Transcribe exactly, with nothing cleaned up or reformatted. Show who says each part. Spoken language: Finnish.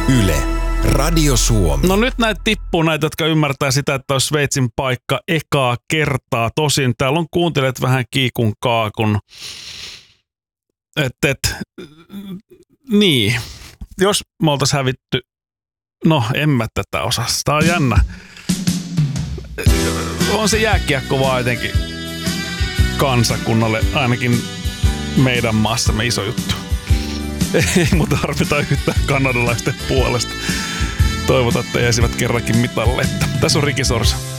Speaker 1: Yle, Radio Suomi.
Speaker 2: No nyt näitä tippuu näitä, jotka ymmärtää sitä, että olisi Sveitsin paikka ekaa kertaa. Tosin täällä on kuuntelijat vähän kiikun kaakun. Että et, niin, jos me oltaisiin hävitty, no en mä tätä osaa. Tää on jännä. On se jääkiekko vaan jotenkin kansakunnalle, ainakin meidän maassamme iso juttu. Ei muuta harvita yhtään kanadalaisten puolesta. Toivotaan, että jäisivät kerrankin mitalle. Tässä on Riki Sorsa.